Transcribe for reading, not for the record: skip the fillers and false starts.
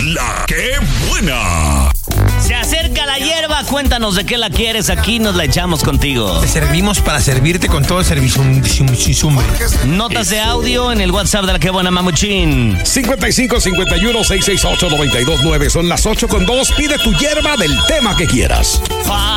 La que buena. Se acerca la hierba, cuéntanos de qué la quieres, aquí nos la echamos contigo. Te servimos para servirte con todo el servicio. Notas de audio en el WhatsApp de La que buena, Mamuchín. 5551-668-929. Son las 8:02. Pide tu hierba del tema que quieras.